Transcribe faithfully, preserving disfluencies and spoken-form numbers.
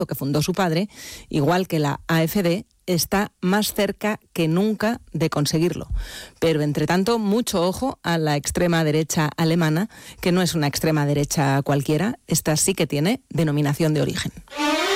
que fundó su padre, igual que la AfD, está más cerca que nunca de conseguirlo. Pero, entre tanto, mucho ojo a la extrema derecha alemana, que no es una extrema derecha cualquiera, esta sí que tiene denominación de origen.